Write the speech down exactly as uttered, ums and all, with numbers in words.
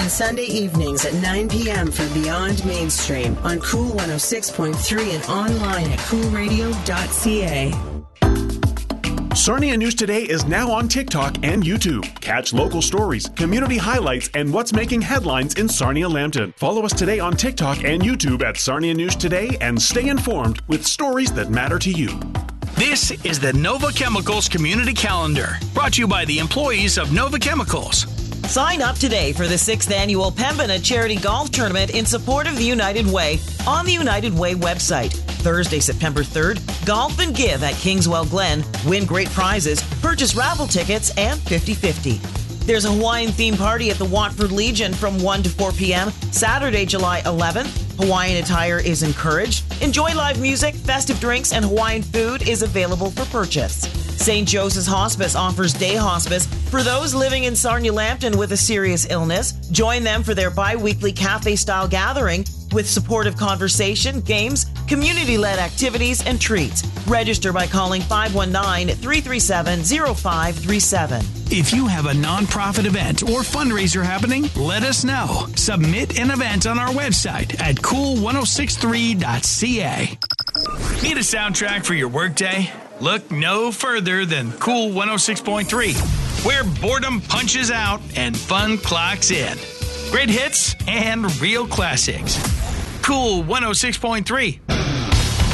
and Sunday evenings at nine p.m. for Beyond Mainstream on Cool one oh six point three and online at cool radio dot c a. Sarnia News Today is now on TikTok and YouTube. Catch local stories, community highlights, and what's making headlines in Sarnia-Lambton. Follow us today on TikTok and YouTube at Sarnia News Today and stay informed with stories that matter to you. This is the Nova Chemicals Community Calendar, brought to you by the employees of Nova Chemicals. Sign up today for the sixth Annual Pembina Charity Golf Tournament in support of the United Way on the United Way website. Thursday, September third, golf and give at Kingswell Glen. Win great prizes, purchase raffle tickets, and fifty-fifty. There's a Hawaiian theme party at the Watford Legion from one to four p.m. Saturday, July eleventh. Hawaiian attire is encouraged. Enjoy live music, festive drinks, and Hawaiian food is available for purchase. Saint Joseph's Hospice offers day hospice for those living in Sarnia-Lambton with a serious illness. Join them for their bi-weekly cafe-style gathering with supportive conversation, games, community-led activities, and treats. Register by calling five one nine, three three seven, zero five three seven. If you have a nonprofit event or fundraiser happening, let us know. Submit an event on our website at cool ten sixty-three dot c a. Need a soundtrack for your workday? Look no further than Cool one oh six point three, where boredom punches out and fun clocks in. Great hits and real classics. Cool one oh six point three.